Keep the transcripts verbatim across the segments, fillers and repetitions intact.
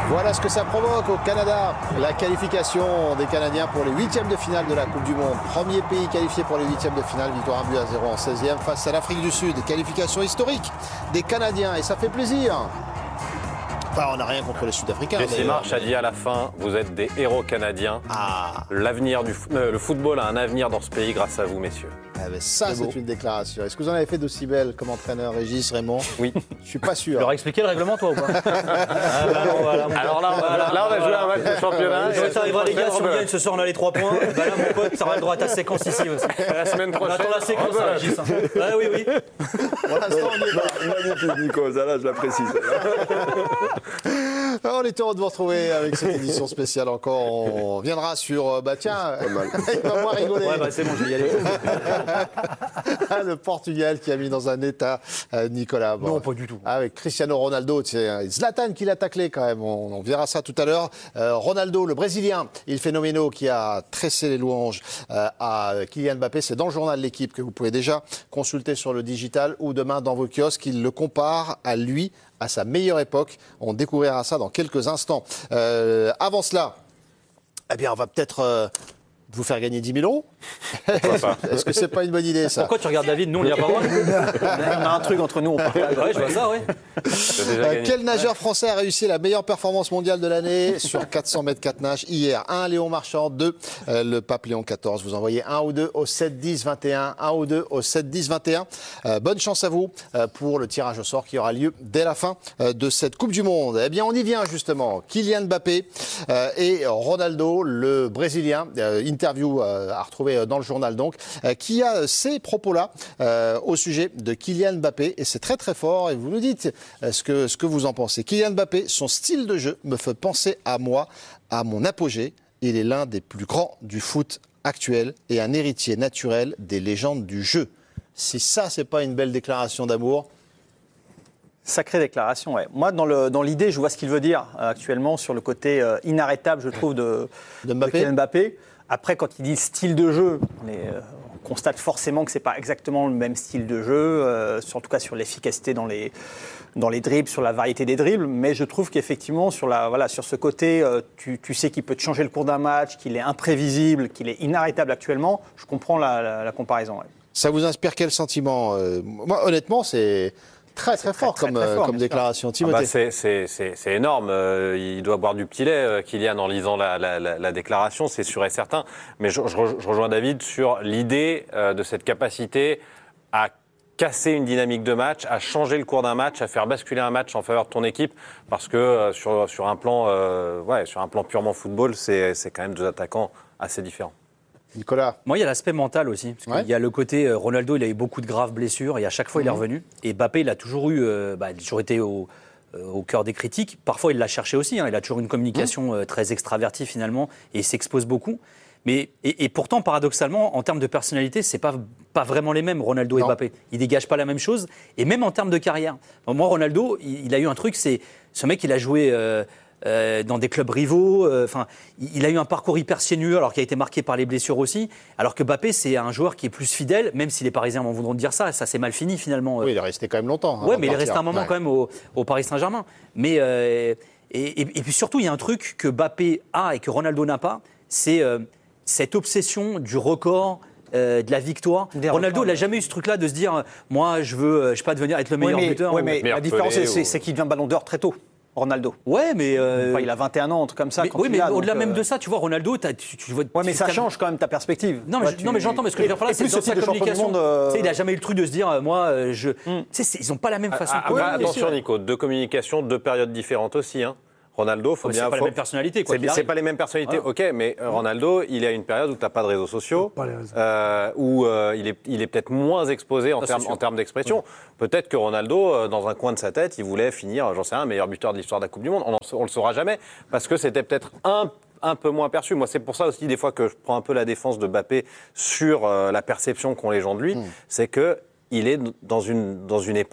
Voilà ce que ça provoque au Canada. La qualification des Canadiens pour les huitièmes de finale de la Coupe du Monde. Premier pays qualifié pour les huitièmes de finale. Victoire un but à zéro en seizième face à l'Afrique du Sud. Qualification historique des Canadiens et ça fait plaisir. Enfin, on n'a rien contre les Sud-Africains. Jesse Marsh a dit à la fin, vous êtes des héros canadiens. Ah. L'avenir du euh, le football a un avenir dans ce pays grâce à vous, messieurs. Ah ben ça, c'est, c'est une déclaration. Est-ce que vous en avez fait d'aussi belle comme entraîneur, Régis, Raymond? Oui. Je suis pas sûr. Tu leur as expliqué le règlement, toi, ou pas? ah, bah, non, voilà, Alors là, voilà, là, on a joué un match de championnat. Quand ça arrivera, les gars, si on gagne ce soir, on a les trois points. Bah là, mon pote, ça aura le droit à ta séquence ici aussi. La semaine prochaine. On attend la séquence, hein, Régis. Ah oui, oui. Pour l'instant, on est là. Magnifique, Nico. Ça, là, je l'apprécie. On est heureux de vous retrouver avec cette édition spéciale encore. On viendra sur... Bah tiens, il va moins rigoler. Ouais, bah c'est bon, je vais y aller. Le Portugal qui a mis dans un état euh, Nicolas. Bon, non, pas du tout. Avec Cristiano Ronaldo, c'est Zlatan qui l'a taclé quand même. On, on verra ça tout à l'heure. Euh, Ronaldo, le Brésilien, il phénoménal qui a tressé les louanges euh, à Kylian Mbappé. C'est dans le journal de l'équipe que vous pouvez déjà consulter sur le digital ou demain dans vos kiosques. Il le compare à lui, à sa meilleure époque. On découvrira ça dans quelques instants. Euh, avant cela, eh bien, on va peut-être... Euh, vous faire gagner dix mille euros. Est-ce que c'est pas une bonne idée, ça? Pourquoi tu regardes David? Nous, on n'y a pas droit. On a un truc entre nous, on parle. Ouais, je vois ça, oui. Euh, quel nageur français a réussi la meilleure performance mondiale de l'année sur quatre cents mètres quatre nages hier? un, Léon Marchand. deux, euh, le pape Léon quatorze. Vous envoyez un ou deux au sept dix vingt et un. un ou deux au sept dix vingt et un. Euh, bonne chance à vous euh, pour le tirage au sort qui aura lieu dès la fin euh, de cette Coupe du Monde. Eh bien, on y vient justement. Kylian Mbappé euh, et Ronaldo, le Brésilien, euh, interview euh, à retrouver dans le journal donc, euh, qui a ces propos-là euh, au sujet de Kylian Mbappé. Et c'est très très fort. Et vous nous dites euh, ce, que, ce que vous en pensez. Kylian Mbappé, son style de jeu me fait penser à moi, à mon apogée. Il est l'un des plus grands du foot actuel et un héritier naturel des légendes du jeu. Si ça, c'est pas une belle déclaration d'amour... Sacrée déclaration, ouais. Moi, dans, le, dans l'idée, je vois ce qu'il veut dire euh, actuellement sur le côté euh, inarrêtable, je trouve, de, de Mbappé. de Kylian Mbappé. Après, quand il dit style de jeu, on, est, euh, on constate forcément que ce n'est pas exactement le même style de jeu, euh, en tout cas sur l'efficacité dans les, dans les dribbles, sur la variété des dribbles. Mais je trouve qu'effectivement, sur, la, voilà, sur ce côté, euh, tu, tu sais qu'il peut te changer le cours d'un match, qu'il est imprévisible, qu'il est inarrêtable actuellement. Je comprends la, la, la comparaison. Ouais. Ça vous inspire quel sentiment? euh, Moi, honnêtement, c'est... Très très fort très, comme, très, très fort, comme déclaration. Timothée. Ah bah c'est, c'est, c'est, c'est énorme. Euh, il doit boire du petit lait, euh, Kylian, en lisant la, la, la, la déclaration, c'est sûr et certain. Mais je, je, je rejoins David sur l'idée euh, de cette capacité à casser une dynamique de match, à changer le cours d'un match, à faire basculer un match en faveur de ton équipe. Parce que euh, sur, sur, un plan, euh, ouais, sur un plan purement football, c'est, c'est quand même deux attaquants assez différents. Nicolas. Moi, il y a l'aspect mental aussi. Parce ouais. qu'il y a le côté, euh, Ronaldo, il a eu beaucoup de graves blessures et à chaque fois, mmh. il est revenu. Et Mbappé, il a toujours eu, euh, bah, il a toujours été au, euh, au cœur des critiques. Parfois, il l'a cherché aussi. Hein. Il a toujours une communication mmh. euh, très extravertie finalement et il s'expose beaucoup. Mais, et, et pourtant, paradoxalement, en termes de personnalité, c'est pas, pas vraiment les mêmes, Ronaldo non. et Mbappé. Ils dégagent pas la même chose. Et même en termes de carrière. Moi, Ronaldo, il, il a eu un truc, c'est ce mec, il a joué... Euh, Euh, dans des clubs rivaux, enfin, euh, il a eu un parcours hyper sinueux, alors qu'il a été marqué par les blessures aussi. Alors que Mbappé, c'est un joueur qui est plus fidèle, même si les Parisiens m'en voudront dire ça, ça s'est mal fini finalement. Oui, il est resté quand même longtemps. Oui, mais il est resté un moment ouais. quand même au, au Paris Saint-Germain. Mais euh, et, et, et puis surtout, il y a un truc que Mbappé a et que Ronaldo n'a pas, c'est euh, cette obsession du record. Euh, de la victoire. Des Ronaldo, records, il n'a jamais eu ce truc-là de se dire, euh, moi, je veux, euh, je sais pas, devenir être le meilleur oui, mais, buteur. Oui, ou... mais la différence, c'est, c'est, c'est qu'il devient Ballon d'Or très tôt. Ronaldo. Ouais, mais. Euh... Enfin, il a vingt et un ans, un truc comme ça. Mais, quand oui, mais a, au-delà donc, même euh... de ça, tu vois, Ronaldo, t'as, tu, tu vois. Ouais, mais ça change quand même ta perspective. Non, mais, ouais, je, tu... non, mais j'entends, mais ce que je veux dire par là, c'est dans sa communication. Monde, euh... Tu sais, il n'a jamais eu le truc de se dire, euh, moi, euh, je. Mm. Tu sais, ils n'ont pas la même façon. Ah, de ah, attention, Nico, deux communications, deux périodes différentes aussi, hein. Ronaldo, faut ouais, bien. C'est pas faut... les mêmes personnalités, quoi. C'est, c'est pas les mêmes personnalités, voilà. Ok, mais euh, Ronaldo, il a une période où tu n'as pas de réseaux sociaux, euh, où euh, il, est, il est peut-être moins exposé en, termes, en termes d'expression. Ouais. Peut-être que Ronaldo, euh, dans un coin de sa tête, il voulait finir, j'en sais rien, meilleur buteur de l'histoire de la Coupe du Monde. On ne le saura jamais, parce que c'était peut-être un. un peu moins perçu. Moi, c'est pour ça aussi, des fois, que je prends un peu la défense de Mbappé sur euh, la perception qu'ont les gens de lui. Mmh. C'est qu'il est dans une, dans une époque,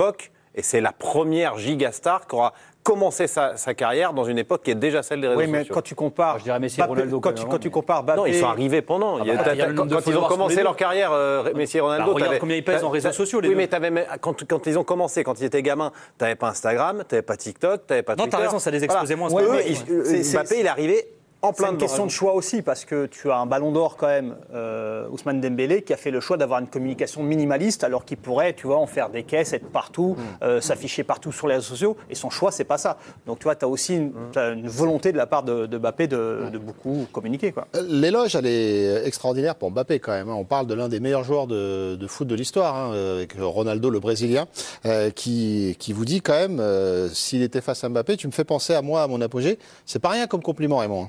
Et c'est la première gigastar qui aura commencé sa, sa carrière dans une époque qui est déjà celle des réseaux oui, mais sociaux. quand tu compares, je dirais Messi et Mbappé, Ronaldo quand, quand tu, même, quand tu mais- compares Mbappé, Non, ils sont arrivés pendant. Ah Il y a- bah, t'as- il y a le nombre de quand ils ont followers sur commencé les leur deux. carrière, euh, Messi et Ronaldo. Bah, regarde t'avais- combien ils pèsent t'as- en réseaux t'as- sociaux, les Oui, deux. mais t'avais même- quand, quand ils ont commencé, quand ils étaient gamins, t'avais pas Instagram, t'avais pas TikTok, t'avais pas Non, Twitter. t'as raison, ça les exposait moins, c'est Voilà. pas Eux, vrai. ils- C'est- c'est- Mbappé, il est arrivé en c'est plein une dedans. question de choix aussi, parce que tu as un ballon d'or quand même, euh, Ousmane Dembélé, qui a fait le choix d'avoir une communication minimaliste, alors qu'il pourrait, tu vois, en faire des caisses, être partout, euh, s'afficher partout sur les réseaux sociaux, et son choix, c'est pas ça. Donc tu vois, tu as aussi une, t'as une volonté de la part de, de Mbappé de, de beaucoup communiquer, quoi. L'éloge, elle est extraordinaire pour Mbappé quand même. On parle de l'un des meilleurs joueurs de, de foot de l'histoire, hein, avec Ronaldo, le Brésilien, euh, qui, qui vous dit quand même, euh, s'il était face à Mbappé, tu me fais penser à moi, à mon apogée. C'est pas rien comme compliment, Raymond.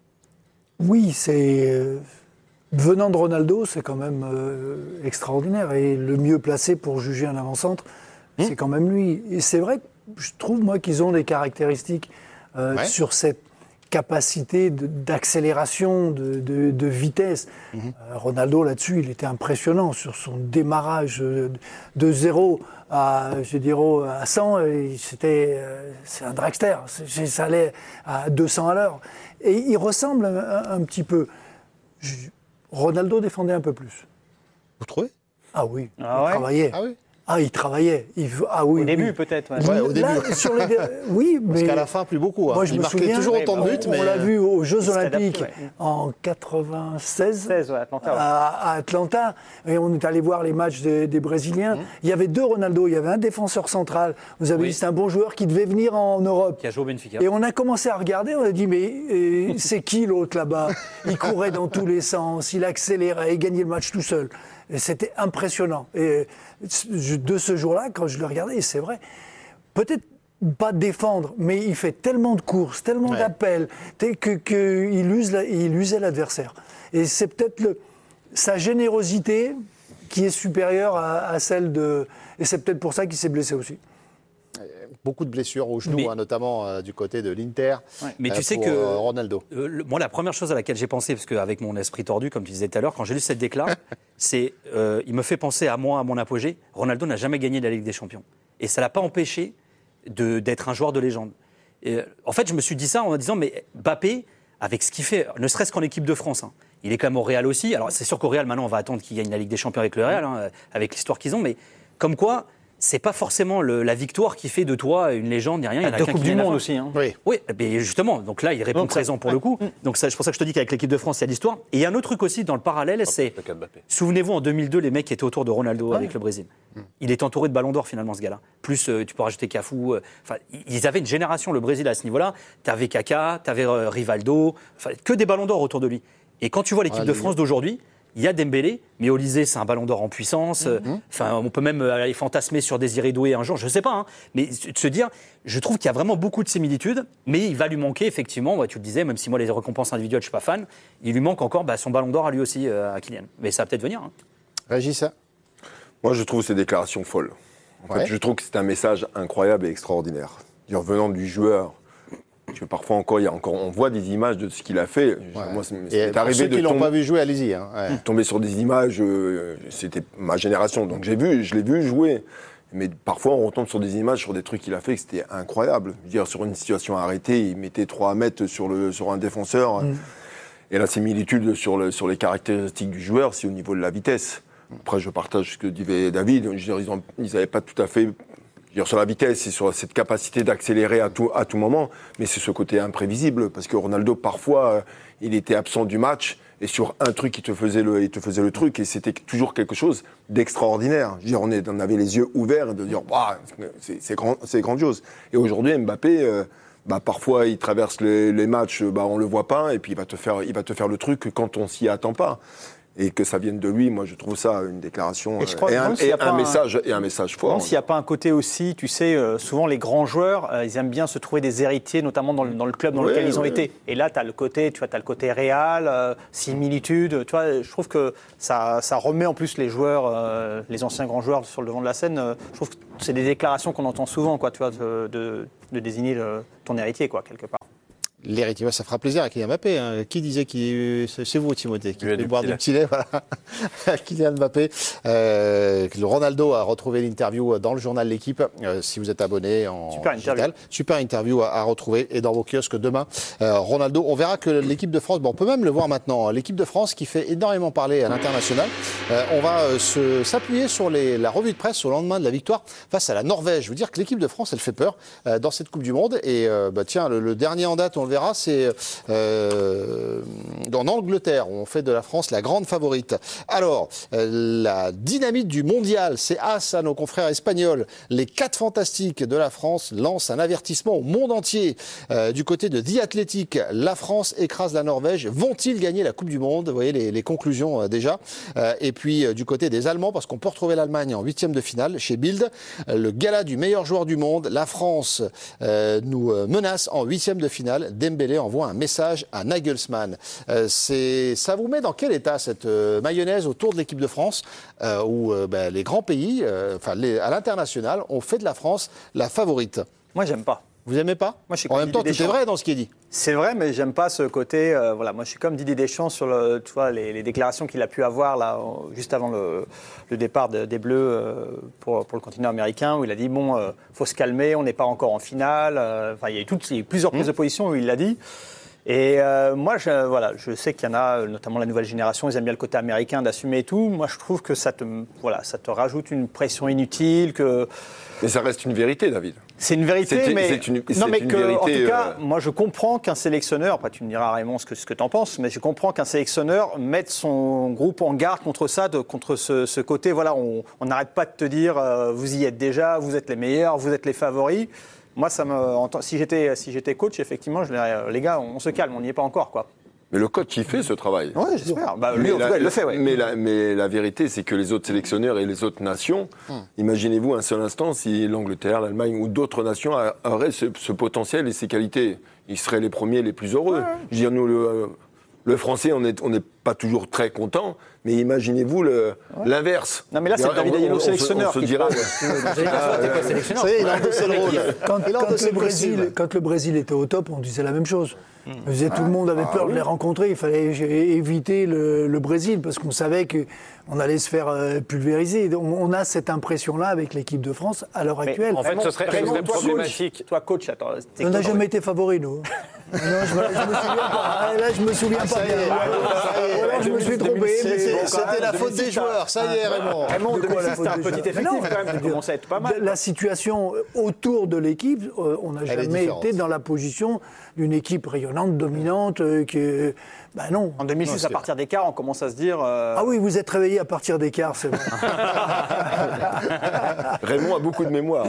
Oui, c'est euh, venant de Ronaldo, c'est quand même euh, extraordinaire. Et le mieux placé pour juger un avant-centre, Mmh. c'est quand même lui. Et c'est vrai que je trouve, moi, qu'ils ont des caractéristiques euh, Ouais. sur cette capacité de- d'accélération, de, de- de vitesse. Mmh. Euh, Ronaldo, là-dessus, il était impressionnant sur son démarrage euh, de zéro à, je dirais, à cent. et C'était, euh, c'est un dragster. C'est- Ça allait à deux cents à l'heure. Et il ressemble un, un petit peu. Je- Ronaldo défendait un peu plus. Vous trouvez? Ah oui, Ah il ouais travaillait. Ah oui. Ah, il travaillait. Il, ah oui, Au début, oui. peut-être. ouais. Ouais, au Là, début. sur les, oui, mais Parce qu'à la fin, plus beaucoup. Hein. moi, je il me marquait souviens, toujours autant de on- buts, on, mais... l'a vu aux Jeux s'est adapté, Olympiques ouais. en quatre-vingt-seize. seize, ouais, Atlanta, ouais. À, à Atlanta, et on est allé voir les matchs des, des Brésiliens. Il y avait deux Ronaldo, il y avait un défenseur central. Vous avez Oui. dit c'est un bon joueur qui devait venir en Europe. Qui a joué au Benfica. Et on a commencé à regarder, on a dit mais euh, c'est qui l'autre là-bas? Il courait dans tous les sens, il accélérait, il gagnait le match tout seul. Et c'était impressionnant. Et je- de ce jour-là, quand je le regardais, et c'est vrai, peut-être pas défendre, mais il fait tellement de courses, tellement Ouais. d'appels, qu'il que, que il use la- il usait l'adversaire. Et c'est peut-être le- sa générosité qui est supérieure à, à celle de... Et c'est peut-être pour ça qu'il s'est blessé aussi. Beaucoup de blessures au genou, Mais- hein, notamment euh, du côté de l'Inter. Mais euh, tu sais pour, que- euh, Ronaldo. Euh, le- moi, la première chose à laquelle j'ai pensé, parce qu'avec mon esprit tordu, comme tu disais tout à l'heure, quand j'ai lu cette déclaration, c'est, euh, il me fait penser à moi, à mon apogée. Ronaldo n'a jamais gagné la Ligue des Champions. Et ça l'a pas empêché de- d'être un joueur de légende. Et, euh, en fait, je me suis dit ça en me disant, mais Mbappé, avec ce qu'il fait, ne serait-ce qu'en équipe de France, hein, il est quand même au Real aussi. Alors, c'est sûr qu'au Real, maintenant, on va attendre qu'il gagne la Ligue des Champions avec le Real, hein, avec l'histoire qu'ils ont, mais comme quoi, c'est pas forcément le- la victoire qui fait de toi une légende, ni rien. Il y en a Deux qu'un Coupes qui du gagne à la Monde fin. aussi. Hein. Oui. Oui, mais justement, donc là, il répond Donc ça- présent pour le coup. Donc ça, c'est pour ça que je te dis qu'avec l'équipe de France, il y a l'histoire. Et il y a un autre truc aussi dans le parallèle, c'est, Le cas de Mbappé. souvenez-vous, en deux mille deux, les mecs qui étaient autour de Ronaldo avec le Brésil. Il est entouré de ballons d'or finalement, ce gars-là. Plus, euh, tu peux rajouter Cafu. euh, Enfin, ils avaient une génération, le Brésil, à ce niveau-là. T'avais Kaka, t'avais euh, Rivaldo, enfin, que des ballons d'or autour de lui. Et quand tu vois l'équipe Ouais, de les- France d'aujourd'hui, il y a Dembélé, mais Olysée, c'est un ballon d'or en puissance. Euh, Enfin, on peut même euh, aller fantasmer sur Désiré Doué un jour, je sais pas. Hein, mais de se dire, je trouve qu'il y a vraiment beaucoup de similitudes, mais il va lui manquer effectivement. Ouais, tu le disais, même si moi les récompenses individuelles, je suis pas fan, il lui manque encore bah, son ballon d'or à lui aussi, euh, à Kylian. Mais ça va peut-être venir. Hein. Régis, ça Moi, je trouve ces déclarations folles. En Ouais. fait, je trouve que c'est un message incroyable et extraordinaire. Dire, venant du joueur, que parfois encore, il y a encore, on voit des images de ce qu'il a fait. Ouais. Moi, c'est Et c'est pour arrivé ceux de qui l'ont tomber, pas vu jouer, allez-y. Hein. Ouais. tomber sur des images. euh, C'était ma génération, donc j'ai vu, je l'ai vu jouer. Mais parfois, on retombe sur des images, sur des trucs qu'il a fait, que c'était incroyable. Je veux dire, sur une situation arrêtée, il mettait trois mètres sur, le, sur un défenseur. Et la similitude sur, le, sur les caractéristiques du joueur, c'est au niveau de la vitesse. Après, je partage ce que disait David. Je veux dire, ils n'avaient pas tout à fait... Je veux dire, sur la vitesse et sur cette capacité d'accélérer à tout, à tout moment, mais c'est ce côté imprévisible, parce que Ronaldo, parfois, euh, il était absent du match, et sur un truc, il te faisait le, il te faisait le truc, et c'était toujours quelque chose d'extraordinaire. Je veux dire, on, est, on avait les yeux ouverts, et de dire, waouh, c'est, c'est, grand, c'est grandiose. Et aujourd'hui, Mbappé, euh, bah, parfois, il traverse les, les matchs, bah, on le voit pas, et puis il va te faire, il va te faire le truc quand on s'y attend pas. Et que ça vienne de lui, moi je trouve ça une déclaration Et je crois- euh, et, je me un, demande s'il y et a pas un un- message et un message Je fort. pense s'il n'y a pas un côté aussi, tu sais, euh, souvent les grands joueurs, euh, ils aiment bien se trouver des héritiers, notamment dans le, dans le club dans Ouais, lequel ils ont ouais. été. Et là, tu as le côté, tu vois, tu as le côté réel, euh, similitude. Tu vois, je trouve que ça, ça remet en plus les joueurs, euh, les anciens grands joueurs sur le devant de la scène. Euh, je trouve que c'est des déclarations qu'on entend souvent, quoi, tu vois, de, de, de désigner le- ton héritier, quoi, quelque part. L'héritier, ça fera plaisir à Kylian Mbappé. Hein. Qui disait qui c'est vous, Timothée, qui peut boire du petit lait, voilà. Kylian Mbappé. Euh, Ronaldo a retrouvé l'interview dans le journal L'Équipe. Euh, si vous êtes abonné en Super digital, interview. super interview à, à retrouver et dans vos kiosques demain. Euh, Ronaldo, on verra que l'équipe de France, bon, on peut même le voir maintenant. L'équipe de France qui fait énormément parler à l'international. Euh, on va euh, se, s'appuyer sur les, la revue de presse au lendemain de la victoire face à la Norvège. Je veux dire que l'équipe de France, elle fait peur euh, dans cette Coupe du Monde. Et euh, bah, tiens, le, le dernier en date, on le verra, c'est euh, en Angleterre, où on fait de la France la grande favorite. Alors, euh, la dynamite du mondial, c'est as à nos confrères espagnols. Les quatre fantastiques de la France lancent un avertissement au monde entier. Euh, du côté de The Athletic, la France écrase la Norvège. Vont-ils gagner la Coupe du Monde? Vous voyez les, les conclusions euh, déjà. Euh, et puis, euh, du côté des Allemands, parce qu'on peut retrouver l'Allemagne en huitième de finale, chez Bild, euh, le gala du meilleur joueur du monde, la France euh, nous euh, menace en huitième de finale. Dembélé envoie un message à Nagelsmann. Euh, c'est, ça vous met dans quel état cette euh, mayonnaise autour de l'équipe de France euh, où euh, ben, les grands pays, euh, enfin les, à l'international, ont fait de la France la favorite? Moi, j'aime pas. Vous aimez pas? Moi, je suis En comme même temps, tout Didier est Deschamps. vrai dans ce qui est dit. C'est vrai, mais j'aime pas ce côté. Euh, voilà, moi, je suis comme Didier Deschamps sur le, tu vois, les, les déclarations qu'il a pu avoir là, juste avant le, le départ de, des Bleus euh, pour, pour le continent américain, où il a dit bon, euh, faut se calmer, on n'est pas encore en finale. Euh, enfin, il y a eu toutes, il y a eu plusieurs prises de position où il l'a dit. Et euh, moi, je, voilà, je sais qu'il y en a, notamment la nouvelle génération, ils aiment bien le côté américain d'assumer et tout. Moi, je trouve que ça te, voilà, ça te rajoute une pression inutile. Que Mais ça reste une vérité, David. c'est une vérité, C'est- mais c'est une- non, c'est mais une que, vérité, en tout cas, euh, moi, je comprends qu'un sélectionneur, après tu me diras Raymond ce que ce que t'en penses, mais je comprends qu'un sélectionneur mette son groupe en garde contre ça, de, contre ce, ce côté. Voilà, on on n'arrête pas de te dire, euh, vous y êtes déjà, vous êtes les meilleurs, vous êtes les favoris. Moi, ça me, en tant- si j'étais, si j'étais coach, effectivement, je dirais, les gars, on se calme, on n'y est pas encore, quoi. Mais le coach, il fait ce travail. Ouais, j'espère. Bah, lui, Mais en tout la, cas, il le fait, ouais. mais, la, mais la vérité, c'est que les autres sélectionneurs et les autres nations, imaginez-vous un seul instant si l'Angleterre, l'Allemagne ou d'autres nations a- auraient ce, ce potentiel et ces qualités. Ils seraient les premiers, les plus heureux. Je veux dire, nous, le, le Français, on n'est on n'est pas toujours très content, mais imaginez-vous le- l'inverse. Non, mais là, c'est On- David on- Ayello, on se- sélectionneur, On se qui dira. parle. Ça y est, il a endossé le rôle. Quand, Il a quand endossé le le Brésil, costume. quand le Brésil était au top, on disait la même chose. Hmm. On disait, tout le monde avait Ah peur de les rencontrer. Il fallait éviter le, le Brésil parce qu'on savait qu'on allait se faire euh, pulvériser. Donc, on a cette impression-là avec l'équipe de France à l'heure Mais actuelle. En fait, ce serait, ce Raymond, serait toi, problématique. coach, toi, coach, attends. t'es On n'a coach, jamais été favoris, nous. non, je, me- je me souviens pas. Ah, Là, je me souviens pas Ça y bien. est, Ou alors, je me suis trompé. C'était mais- c'était la faute des joueurs, ça y est, Raymond. Raymond, De quoi, la deux mille six, faute t'as un des petit joueurs effectif Mais non, quand même, ça commence à être pas mal. La situation autour de l'équipe, euh, on n'a Elle est jamais différente. été dans la position d'une équipe rayonnante, dominante, euh, que... Ben non. En deux mille six, Non, à partir des quarts, on commence à se dire. euh, Ah oui, vous êtes réveillé à partir des quarts, c'est bon. Raymond a beaucoup de mémoire.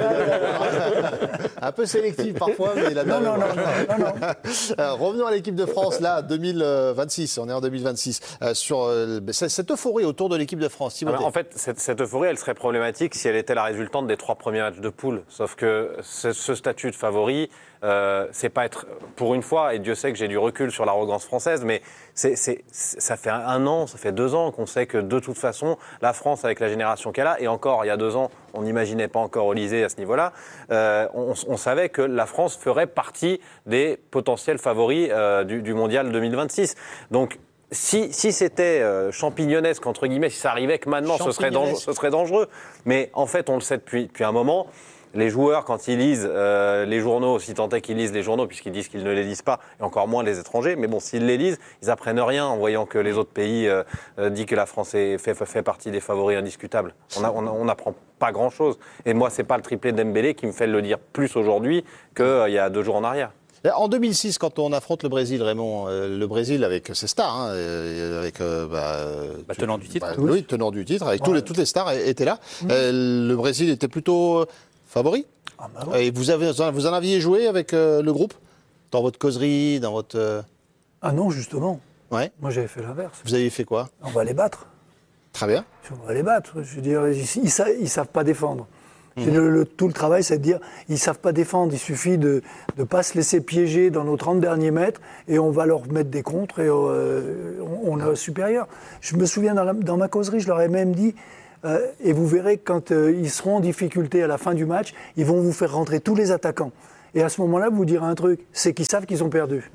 Un peu sélectif parfois, mais il a Non, non, non, non, non, non. Euh, revenons à l'équipe de France, là, deux mille vingt-six, on est en deux mille vingt-six, euh, sur euh, cette euphorie autour de l'équipe de France. Timothée. Alors, en fait, cette, cette euphorie, elle serait problématique si elle était la résultante des trois premiers matchs de poule. Sauf que ce, ce statut de favori, euh, c'est pas être, pour une fois, et Dieu sait que j'ai du recul sur l'arrogance française, mais c'est, c'est, ça fait un an, ça fait deux ans qu'on sait que de toute façon, la France, avec la génération qu'elle a, et encore il y a deux ans, on n'imaginait pas encore Olysée à ce niveau-là, euh, on, on savait que la France ferait partie des potentiels favoris euh, du, du mondial deux mille vingt-six. Donc, Si, si c'était euh, champignonesque, entre guillemets, si ça arrivait que maintenant, ce serait, dangereux, ce serait dangereux. Mais en fait, on le sait depuis, depuis un moment. Les joueurs, quand ils lisent euh, les journaux, si tant est qu'ils lisent les journaux, puisqu'ils disent qu'ils ne les lisent pas, et encore moins les étrangers, mais bon, s'ils les lisent, ils apprennent rien en voyant que les autres pays euh, euh, disent que la France est, fait, fait partie des favoris indiscutables. On n'apprend pas grand-chose. Et moi, c'est pas le triplé d'Dembélé qui me fait le dire plus aujourd'hui qu'il euh, y a deux jours en arrière. En deux mille six, quand on affronte le Brésil, Raymond, euh, le Brésil avec ses stars, hein, euh, avec euh, bah, Bah, tenant du titre. bah, oui, tenant du titre, avec tous les, toutes les stars étaient là. Euh, le Brésil était plutôt euh, favori. Ah bah ouais. Et vous, avez, vous en aviez joué avec euh, le groupe dans votre causerie, dans votre. euh, Ah non, justement. Ouais. Moi, j'avais fait l'inverse. Vous avez fait quoi? On va les battre. Très bien. On va les battre. Je veux dire, ils, sa- ils savent pas défendre. C'est Le, le- tout le travail, c'est de dire, ils savent pas défendre. Il suffit de ne pas se laisser piéger dans nos trente derniers mètres et on va leur mettre des contres et euh, on, on est supérieur. Je me souviens, dans, la- dans ma causerie, je leur ai même dit, euh, et vous verrez, quand euh, ils seront en difficulté à la fin du match, ils vont vous faire rentrer tous les attaquants. Et à ce moment-là, vous direz un truc, c'est qu'ils savent qu'ils ont perdu.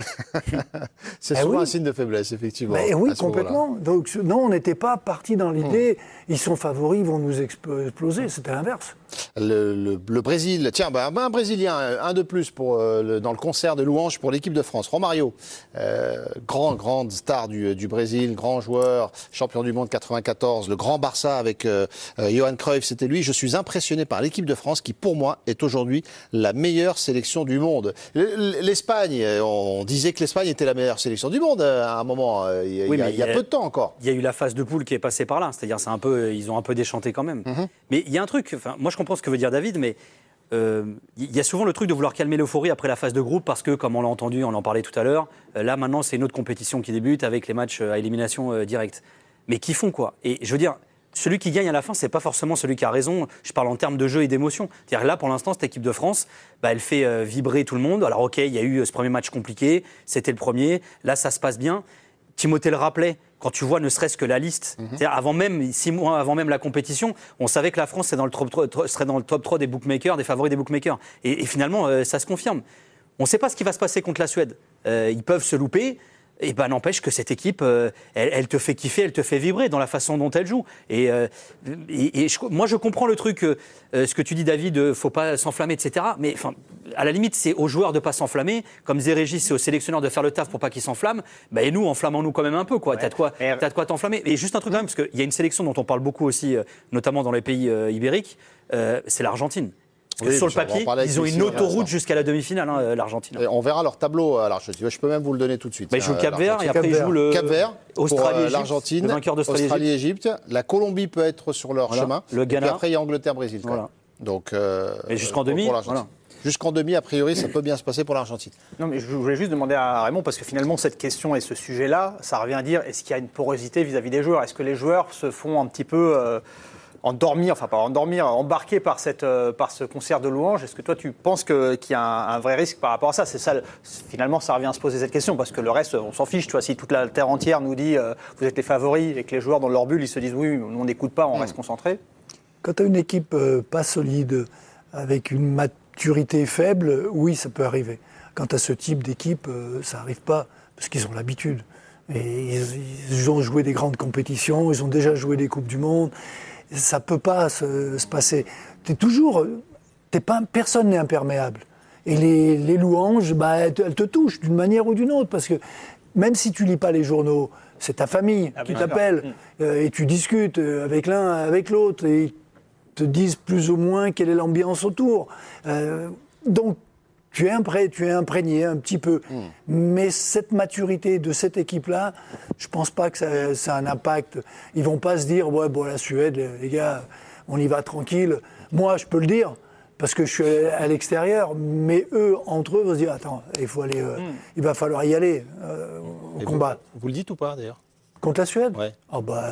C'est Eh souvent oui. un signe de faiblesse, effectivement. Ben oui, à ce moment-là. complètement. Donc non, on n'était pas parti dans l'idée, mmh. ils sont favoris, ils vont nous exploser. C'était l'inverse. Le, le, le Brésil, tiens, bah, un Brésilien, un de plus pour, euh, le, dans le concert de louanges pour l'équipe de France. Romario, euh, grand, grande star du, du Brésil, grand joueur, champion du monde quatre-vingt-quatorze, le grand Barça avec euh, euh, Johan Cruyff, c'était lui. Je suis impressionné par l'équipe de France qui, pour moi, est aujourd'hui la meilleure sélection du monde. L'Espagne, on disait que l'Espagne était la meilleure sélection du monde à un moment, il y a, oui, il y a, il y a peu de temps encore. Il y a eu la phase de poule qui est passée par là, c'est-à-dire c'est un peu, ils ont un peu déchanté quand même. Mm-hmm. Mais il y a un truc, enfin, moi je comprends ce que veut dire David, mais euh, il y a souvent le truc de vouloir calmer l'euphorie après la phase de groupe parce que, comme on l'a entendu, on en parlait tout à l'heure, euh, là maintenant c'est une autre compétition qui débute avec les matchs à élimination euh, directe. Mais qui font quoi? Et je veux dire, celui qui gagne à la fin, c'est pas forcément celui qui a raison. Je parle en termes de jeu et d'émotion. C'est-à-dire là, pour l'instant, cette équipe de France, bah, elle fait euh, vibrer tout le monde. Alors ok, il y a eu euh, ce premier match compliqué, c'était le premier. Là, ça se passe bien. Timothée le rappelait. Quand tu vois ne serait-ce que la liste, mm-hmm. c'est-à-dire avant même, six mois avant même la compétition, on savait que la France serait dans le top trois, serait dans le top trois des bookmakers, des favoris des bookmakers. Et, et finalement, euh, ça se confirme. On ne sait pas ce qui va se passer contre la Suède. Euh, ils peuvent se louper. Et ben n'empêche que cette équipe, euh, elle, elle te fait kiffer, elle te fait vibrer dans la façon dont elle joue. Et, euh, et, et je, moi, je comprends le truc, euh, ce que tu dis, David, euh, faut pas s'enflammer, et cetera. Mais enfin, à la limite, c'est aux joueurs de pas s'enflammer. Comme disait Régis, c'est aux sélectionneurs de faire le taf pour pas qu'ils s'enflamment. Ben, et nous, enflammons-nous quand même un peu, quoi. Ouais. T'as de quoi, t'as de quoi t'enflammer. Et juste un truc quand même, parce qu'il y a une sélection dont on parle beaucoup aussi, euh, notamment dans les pays euh, ibériques, euh, c'est l'Argentine. Parce que oui, sur le papier, ils ont une autoroute jusqu'à la demi-finale, hein, l'Argentine. Et on verra leur tableau à l'Argentine. Je peux même vous le donner tout de suite. Bah, ils jouent le Cap-Vert et après ils jouent le Cap-Vert, Australie, l'Argentine, le vainqueur d'Australie-Égypte. La Colombie peut être sur leur voilà. chemin. Le Ghana. Et puis après, il y a Angleterre-Brésil. Voilà. Donc, euh, et jusqu'en demi, voilà. Jusqu'en demi, a priori, ça peut bien se passer pour l'Argentine. Non, mais je voulais juste demander à Raymond, parce que finalement, cette question et ce sujet-là, ça revient à dire, est-ce qu'il y a une porosité vis-à-vis des joueurs? Est-ce que les joueurs se font un petit peu... Euh, endormir, enfin pas endormir, embarqué par, cette, euh, par ce concert de louanges. Est-ce que toi tu penses que, qu'il y a un, un vrai risque par rapport à ça? C'est ça, finalement ça revient à se poser cette question, parce que le reste on s'en fiche. Tu vois, si toute la terre entière nous dit euh, vous êtes les favoris et que les joueurs dans leur bulle ils se disent oui, nous on n'écoute pas, on mmh. reste concentré. Quand tu as une équipe euh, pas solide, avec une maturité faible, oui ça peut arriver. Quand tu as ce type d'équipe, euh, ça n'arrive pas, parce qu'ils ont l'habitude. Et ils, ils ont joué des grandes compétitions, ils ont déjà joué des Coupes du Monde. Ça ne peut pas se, se passer. T'es toujours, t'es pas, personne n'est imperméable. Et les, les louanges, bah, elles, elles te touchent d'une manière ou d'une autre. Parce que même si tu ne lis pas les journaux, c'est ta famille ah, qui t'appelle. Euh, et tu discutes avec l'un, avec l'autre. Et ils te disent plus ou moins quelle est l'ambiance autour. Euh, donc, tu es, impré, tu es imprégné un petit peu. Mmh. Mais cette maturité de cette équipe-là, je ne pense pas que ça, ça a un impact. Ils ne vont pas se dire, ouais, bon, la Suède, les, les gars, on y va tranquille. Moi, je peux le dire, parce que je suis à l'extérieur. Mais eux, entre eux, vont se dire, attends, il, faut aller, euh, mmh. il va falloir y aller euh, au Et combat. Vous, vous le dites ou pas, d'ailleurs? Contre la Suède? Ouais. Oh bah...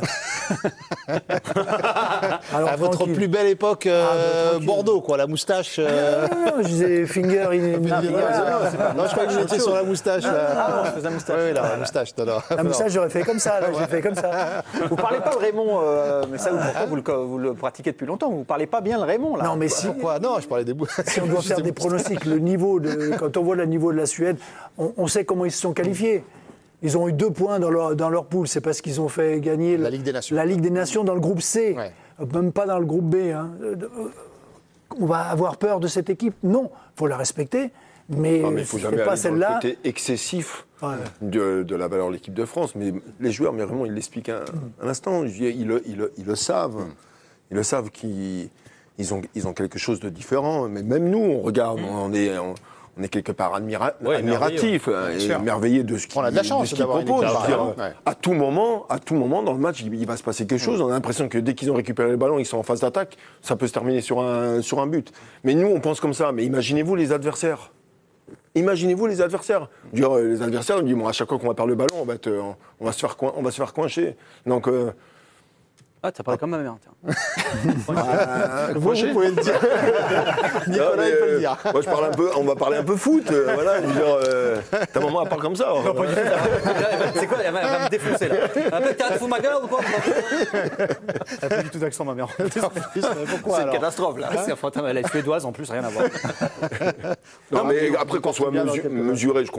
Alors, à votre tranquille. Plus belle époque, euh, ah, bah, Bordeaux, quoi, la moustache. Euh... Non, non, non, je disais finger in... non, finger, non, non, je crois que j'étais sur la moustache. Ah, là. non, je faisais la moustache. Oui, la moustache, non, non. La moustache, j'aurais fait comme ça, là, j'ai fait comme ça. Vous parlez pas le Raymond, euh, mais ça, pourquoi vous le, vous le pratiquez depuis longtemps? Vous parlez pas bien le Raymond, là? Non, mais si... Pourquoi? Non, je parlais des bouts. Si on doit faire des pronostics, le niveau de... Quand on voit le niveau de la Suède, on, on sait comment ils se sont qualifiés. Ils ont eu deux points dans leur, dans leur poule. C'est parce qu'ils ont fait gagner la Ligue des Nations, la Ligue des Nations dans le groupe C, ouais. Même pas dans le groupe B. Hein. On va avoir peur de cette équipe? Non, il faut la respecter. Mais il ne faut jamais pas aller celle-là. dans le côté excessif ouais. de, de la valeur de l'équipe de France. Mais les joueurs, mais vraiment, ils l'expliquent un, un instant. Ils, ils, le, ils, le, ils le savent. Mm. Ils le savent qu'ils ils ont, ils ont quelque chose de différent. Mais même nous, on regarde, mm. on est... On, On est quelque part admira- ouais, admiratif, émerveillé de ce qu'il qu propose. Ouais. À tout moment, à tout moment dans le match, il, il va se passer quelque chose. On a l'impression que dès qu'ils ont récupéré le ballon, ils sont en phase d'attaque, ça peut se terminer sur un, sur un but. Mais nous, on pense comme ça. Mais imaginez-vous les adversaires. Imaginez-vous les adversaires. Dire, les adversaires, on dit, bon, à chaque fois qu'on va perdre le ballon, on va, te, on va, se, faire coin, on va se faire coincher. Donc... Euh, Ah, t'as parlé comme ma mère, tiens. Ah, vous, vous pouvez le dire. Nicolas, Non, mais, il peut le euh, dire. Moi, je parle un peu, on va parler un peu foot. euh, voilà, je veux dire, euh, ta maman, elle parle comme ça. hein. C'est quoi, elle va, elle va me défoncer là. Un peu, t'as fou ma gueule ou quoi? Elle a pas du tout d'accent, ma mère. Pourquoi C'est une alors catastrophe là. C'est enfin, elle est suédoise en plus, rien à voir. Non, mais on- après on qu'on soit bien dans mesu- quelques mesuré, je